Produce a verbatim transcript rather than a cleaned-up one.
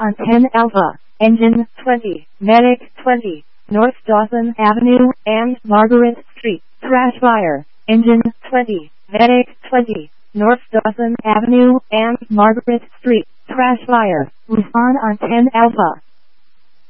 on ten Alpha, Engine twenty, Medic twenty, North Dawson Avenue and Margaret Street. Crash fire, Engine twenty, Medic twenty, North Dawson Avenue and Margaret Street. Crash fire, respond on ten Alpha.